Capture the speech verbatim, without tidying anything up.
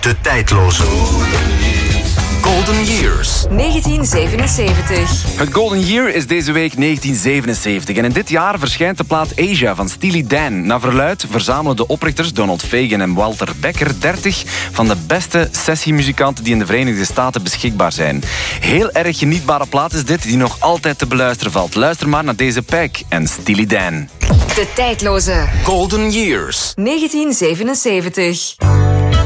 De tijdloze Golden Years. negentien zevenenzeventig. Het Golden Year is deze week negentien zevenenzeventig. En in dit jaar verschijnt de plaat Asia van Steely Dan. Naar verluidt verzamelen de oprichters Donald Fagen en Walter Becker dertig van de beste sessiemuzikanten die in de Verenigde Staten beschikbaar zijn. Heel erg genietbare plaat is dit, die nog altijd te beluisteren valt. Luister maar naar deze pack en Steely Dan. De tijdloze Golden Years. negentien zevenenzeventig.